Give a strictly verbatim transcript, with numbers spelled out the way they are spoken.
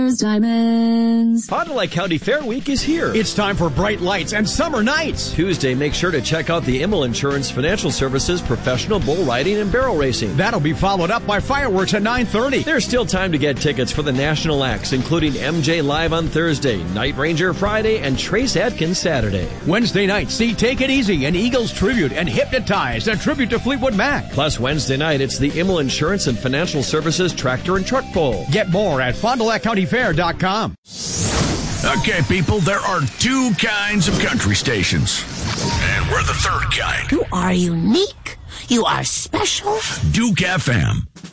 Diamonds. Fond du Lac County Fair Week is here. It's time for bright lights and summer nights. Tuesday, make sure to check out the Immel Insurance Financial Services Professional Bull Riding and Barrel Racing. That'll be followed up by fireworks at nine thirty. There's still time to get tickets for the national acts, including M J Live on Thursday, Night Ranger Friday, and Trace Adkins Saturday. Wednesday night, see Take It Easy, an Eagles tribute, and Hypnotized, a tribute to Fleetwood Mac. Plus, Wednesday night, it's the Immel Insurance and Financial Services Tractor and Truck Bowl. Get more at Fond du Lac County Fair dot com. Okay, people, there are two kinds of country stations. And we're the third kind. You are unique. You are special. Duke F M.